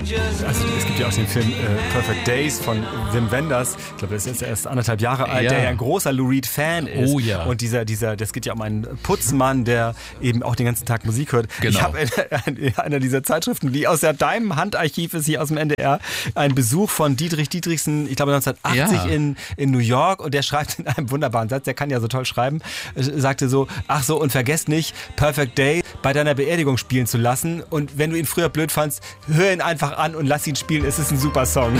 Also, es gibt ja auch den Film Perfect Days von Wim Wenders. Ich glaube, das ist jetzt erst 1,5 Jahre alt, der ja ein großer Lou Reed-Fan ist. Oh ja. Und das geht ja um einen Putzmann, der eben auch den ganzen Tag Musik hört. Genau. Ich habe in einer dieser Zeitschriften, die aus deinem Handarchiv ist, hier aus dem NDR, einen Besuch von Dietrich Dietrichsen, ich glaube 1980 in New York. Und der schreibt in einem wunderbaren Satz, der kann ja so toll schreiben, sagte so, ach so, und vergesst nicht, Perfect Day bei deiner Beerdigung spielen zu lassen. Und wenn du ihn früher blöd fandst, hör ihn einfach an und lass ihn spielen. Es ist ein super Song.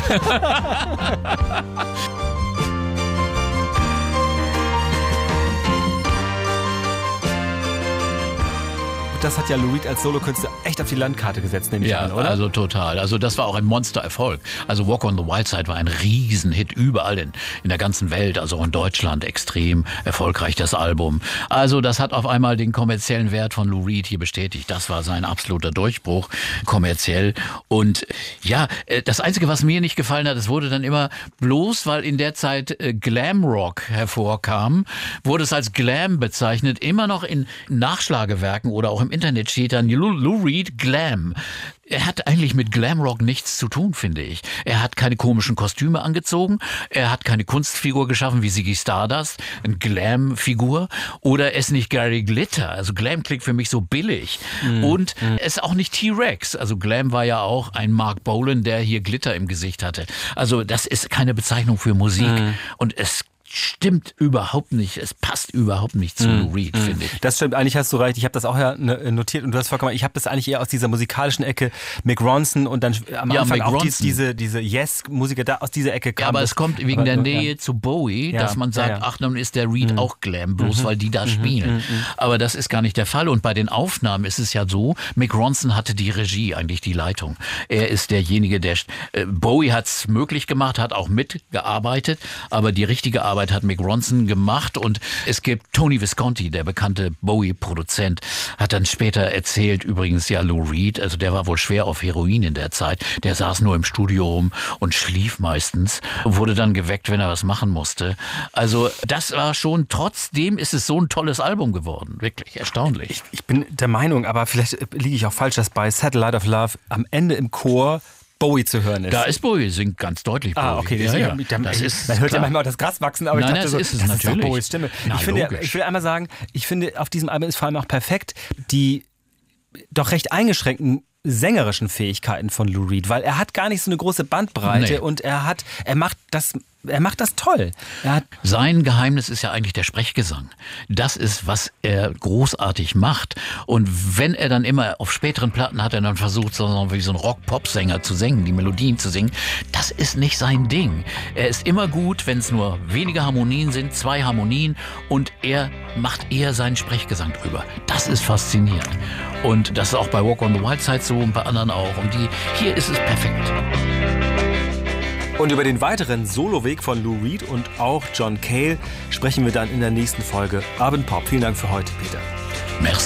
Das hat ja Lou Reed als Solokünstler echt auf die Landkarte gesetzt, nehme ich an, oder? Ja, also total. Also das war auch ein Monstererfolg. Also Walk on the Wild Side war ein Riesenhit überall in der ganzen Welt, also auch in Deutschland extrem erfolgreich, das Album. Also das hat auf einmal den kommerziellen Wert von Lou Reed hier bestätigt. Das war sein absoluter Durchbruch kommerziell. Und ja, das Einzige, was mir nicht gefallen hat, es wurde dann immer bloß, weil in der Zeit Glamrock hervorkam, wurde es als Glam bezeichnet, immer noch in Nachschlagewerken oder auch im Internet steht dann Lou Reed Glam. Er hat eigentlich mit Glamrock nichts zu tun, finde ich. Er hat keine komischen Kostüme angezogen. Er hat keine Kunstfigur geschaffen wie Ziggy Stardust, eine Glam-Figur. Oder er ist nicht Gary Glitter. Also Glam klingt für mich so billig. Und er ist auch nicht T-Rex. Also Glam war ja auch ein Mark Bolan, der hier Glitter im Gesicht hatte. Also das ist keine Bezeichnung für Musik. Und es stimmt überhaupt nicht. Es passt überhaupt nicht zu Lou Reed, finde ich. Das stimmt, eigentlich hast du recht. Ich habe das auch ja notiert und du hast vollkommen, ich habe das eigentlich eher aus dieser musikalischen Ecke, Mick Ronson und dann am Anfang Mick auch Ronson. diese Yes-Musiker da aus dieser Ecke kam. Ja, aber es kommt wegen der Nähe zu Bowie, dass man sagt, ach, dann ist der Reed auch Glam, bloß weil die da spielen. Aber das ist gar nicht der Fall. Und bei den Aufnahmen ist es ja so, Mick Ronson hatte die Regie, eigentlich die Leitung. Er ist derjenige, der Bowie hat es möglich gemacht, hat auch mitgearbeitet, aber die richtige Arbeit hat Mick Ronson gemacht. Und es gibt Tony Visconti, der bekannte Bowie-Produzent, hat dann später erzählt, übrigens ja Lou Reed, also der war wohl schwer auf Heroin in der Zeit, der saß nur im Studio rum und schlief meistens, wurde dann geweckt, wenn er was machen musste. Also das war schon, trotzdem ist es so ein tolles Album geworden, wirklich erstaunlich. Ich bin der Meinung, aber vielleicht liege ich auch falsch, dass bei Satellite of Love am Ende im Chor Bowie zu hören ist. Da ist Bowie, singt ganz deutlich Bowie. Ah, okay. Ja. Das ist man hört klar. ja manchmal auch das Gras wachsen, aber Nein, ich dachte das so, ist es das natürlich. ist doch Bowies Stimme. Na, Ich will einmal sagen, ich finde, auf diesem Album ist vor allem auch perfekt die doch recht eingeschränkten sängerischen Fähigkeiten von Lou Reed, weil er hat gar nicht so eine große Bandbreite und er macht das toll. Sein Geheimnis ist ja eigentlich der Sprechgesang. Das ist, was er großartig macht. Und wenn er dann immer auf späteren Platten hat er dann versucht, wie so ein Rock-Pop-Sänger zu singen, die Melodien zu singen, das ist nicht sein Ding. Er ist immer gut, wenn es nur wenige Harmonien sind, 2 Harmonien, und er macht eher seinen Sprechgesang drüber. Das ist faszinierend. Und das ist auch bei Walk on the Wild Side so und bei anderen auch. Und hier ist es perfekt. Und über den weiteren Soloweg von Lou Reed und auch John Cale sprechen wir dann in der nächsten Folge Urban Pop. Vielen Dank für heute, Peter. Merci.